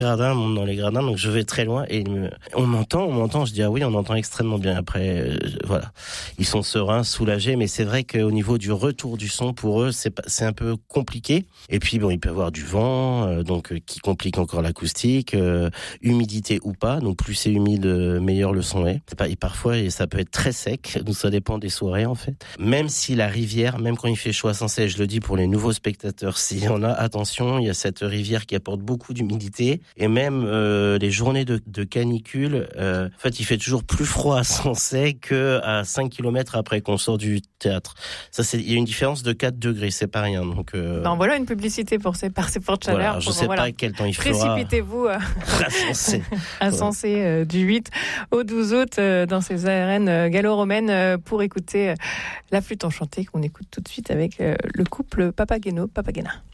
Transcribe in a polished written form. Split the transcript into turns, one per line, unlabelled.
Gradins, monte dans les gradins, donc je vais très loin et on m'entend, je dis ah oui, on entend extrêmement bien. Après, voilà, ils sont sereins, soulagés, mais c'est vrai qu'au niveau du retour du son, pour eux, c'est un peu compliqué. Et puis bon, il peut y avoir du vent, donc qui complique encore l'acoustique, humidité ou pas, donc plus c'est humide, meilleur le son est. Et parfois, ça peut être très sec, donc ça dépend des soirées en fait. Même si la rivière, même quand il fait chaud à Sensey, je le dis pour les nouveaux spectateurs, s'il y en a, attention, il y a cette rivière qui apporte beaucoup d'humidité. Et même les journées de canicule, en fait, il fait toujours plus froid à Sensey qu'à 5 km après qu'on sort du théâtre. Ça, il y a une différence de 4 degrés, c'est pas rien. Donc,
voilà une publicité pour ces fortes chaleurs.
Voilà, je ne sais pas quel temps il fera.
Précipitez-vous
à
Sensey du 8 au 12 août dans ces arènes gallo-romaines pour écouter la flûte enchantée qu'on écoute tout de suite avec le couple Papageno-Papagena.